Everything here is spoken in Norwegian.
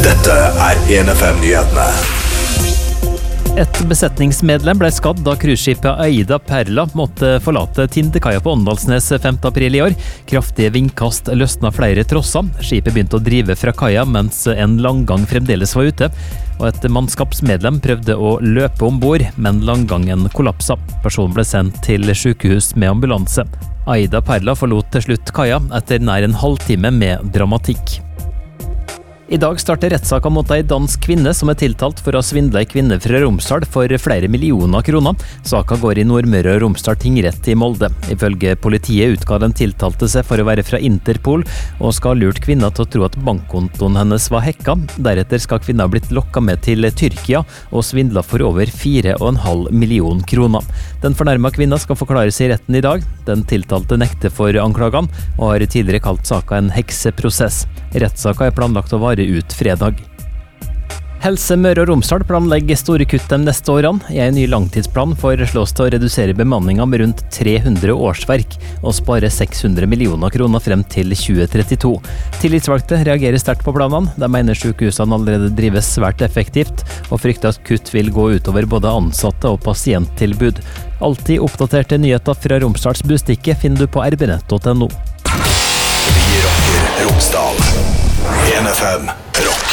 Dette 1FM-nyhetene. Et besetningsmedlem ble skadd da cruiseskipet Aida Perla måtte forlate Tindekaia på Åndalsnes 5. april i år. Kraftige vindkast løsna flere trosser. Skipet begynte å drive fra kaia mens en langgang fremdeles var ute. Og et mannskapsmedlem prøvde å løpe ombord, men langgangen kollapsa. Personen ble sendt til sykehus med ambulanse. Aida Perla forlot til slutt kaia etter nær en halvtime med dramatikk. I dag starter rettssaken mot en dansk kvinne som er tiltalt for å ha svindlet en kvinne fra Romsdal for flere millioner kroner. Saken går i Nordmøre og Romsdal tingrett i Molde. Ifølge politiet utga den tiltalte seg for å være fra Interpol og skal ha lurt kvinna til å tro at bankkontoen hennes var hacka. Deretter skal kvinna ha blitt lokket med til Tyrkia og svindlet for over 4,5 millioner kroner. Den fornærmede kvinna skal forklare seg i retten i dag. Den tiltalte nekter for anklagene og har tidligere kalt saken en hekseprosess. Rettssaken er planlagt å vare ut fredag. Helse Møre og Romsdal planlegger store kutt de neste årene. I en ny langtidsplan foreslås det å redusere bemanningen med rundt 300 årsverk og spare 600 millioner kroner frem til 2032. Tillitsvalgte reagerer sterkt på planene. De mener sykehusene allerede drives svært effektivt og frykter at kutt vil gå utover både ansatte og pasienttilbud. Alltid oppdaterte nyheter fra Romsdals Bustikke finner du på rbnett.no. Vi rocker Romsdal. 1FM.